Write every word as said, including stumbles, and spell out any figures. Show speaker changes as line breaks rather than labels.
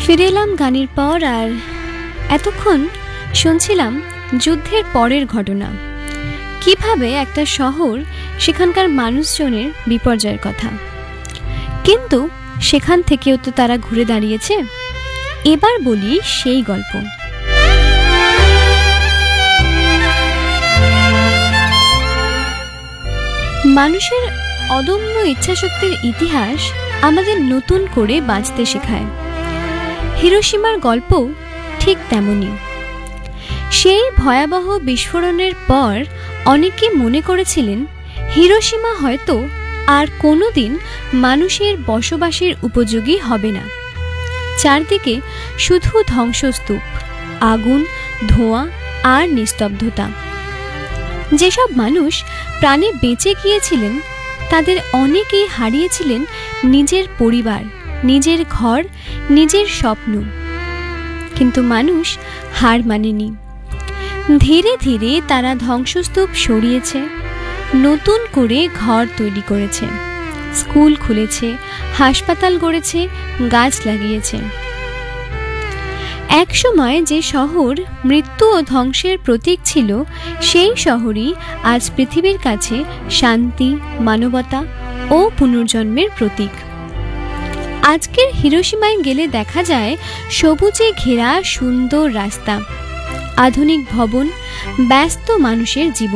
ফিরে এলাম গানের পর, আর এতক্ষণ শুনছিলাম যুদ্ধের পরের ঘটনা, কিভাবে একটা শহর সেখানকার মানুষজনের বিপর্যয়ের কথা। কিন্তু সেখান থেকেও তো তারা ঘুরে দাঁড়িয়েছে। এবার বলি সেই গল্প। মানুষের অদম্য ইচ্ছাশক্তির ইতিহাস আমাদের নতুন করে বাঁচতে শেখায়। হিরোশিমার গল্প ঠিক তেমনই। সেই ভয়াবহ বিস্ফোরণের পর অনেকে মনে করেছিলেন হিরোশিমা হয়তো আর কোনোদিন মানুষের বসবাসের উপযোগী হবে না। চারদিকে শুধু ধ্বংসস্তূপ, আগুন, ধোঁয়া আর নিস্তব্ধতা। যেসব মানুষ প্রাণে বেঁচে গিয়েছিলেন তাদের অনেকেই হারিয়েছিলেন নিজের পরিবার, নিজের ঘর, নিজের স্বপ্ন। কিন্তু মানুষ হার মানেনি। ধীরে ধীরে তারা ধ্বংসস্তূপ সরিয়েছে, নতুন করে ঘর তৈরি করেছে, স্কুল খুলেছে, হাসপাতাল গড়েছে, গাছ লাগিয়েছে। একসময় যে শহর মৃত্যু ও ধ্বংসের প্রতীক ছিল, সেই শহরই আজ পৃথিবীর কাছে শান্তি, মানবতা ও পুনর্জন্মের প্রতীক। আজকের হিরোশিমায় গেলে দেখা যায় সবুজে ঘেরা সুন্দর রাস্তা, আধুনিক ভবন, ব্যস্ত মানুষের জীবন।